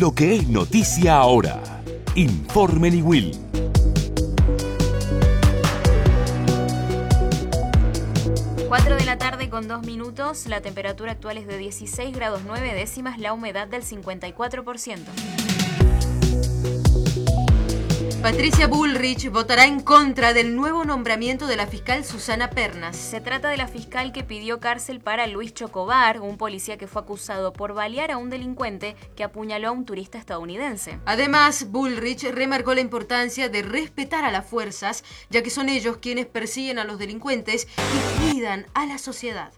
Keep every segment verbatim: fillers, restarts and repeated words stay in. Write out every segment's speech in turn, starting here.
Lo que es noticia ahora. Informe Niwil. cuatro de la tarde con dos minutos, la temperatura actual es de dieciséis grados nueve décimas, la humedad del cincuenta y cuatro por ciento. Patricia Bullrich votará en contra del nuevo nombramiento de la fiscal Susana Pernas. Se trata de la fiscal que pidió cárcel para Luis Chocobar, un policía que fue acusado por balear a un delincuente que apuñaló a un turista estadounidense. Además, Bullrich remarcó la importancia de respetar a las fuerzas, ya que son ellos quienes persiguen a los delincuentes y cuidan a la sociedad.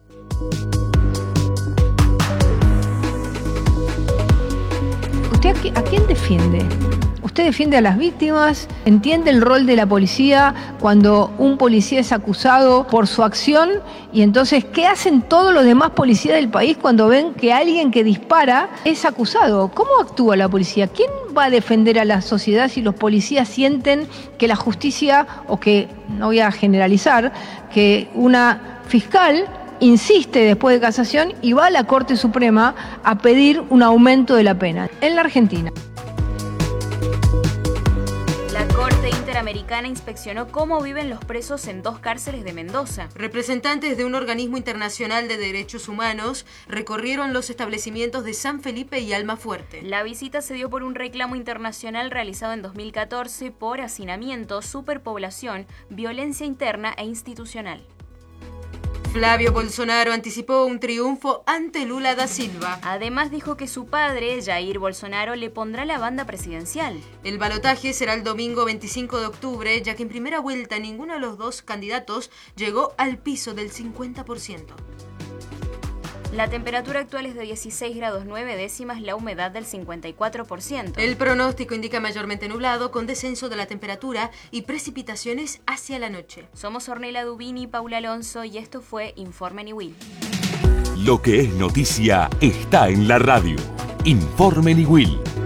¿Usted a quién defiende? Usted defiende a las víctimas, entiende el rol de la policía cuando un policía es acusado por su acción y entonces, ¿qué hacen todos los demás policías del país cuando ven que alguien que dispara es acusado? ¿Cómo actúa la policía? ¿Quién va a defender a la sociedad si los policías sienten que la justicia, o que, no voy a generalizar, que una fiscal insiste después de casación y va a la Corte Suprema a pedir un aumento de la pena en la Argentina? La Corte Interamericana inspeccionó cómo viven los presos en dos cárceles de Mendoza. Representantes de un organismo internacional de derechos humanos recorrieron los establecimientos de San Felipe y Almafuerte. La visita se dio por un reclamo internacional realizado en dos mil catorce por hacinamiento, superpoblación, violencia interna e institucional. Flavio Bolsonaro anticipó un triunfo ante Lula da Silva. Además dijo que su padre, Jair Bolsonaro, le pondrá la banda presidencial. El balotaje será el domingo veinticinco de octubre, ya que en primera vuelta ninguno de los dos candidatos llegó al piso del cincuenta por ciento. La temperatura actual es de dieciséis grados nueve décimas, la humedad del cincuenta y cuatro por ciento. El pronóstico indica mayormente nublado, con descenso de la temperatura y precipitaciones hacia la noche. Somos Ornella Dubini y Paula Alonso y esto fue Informe Niwil. Lo que es noticia está en la radio. Informe Niwil.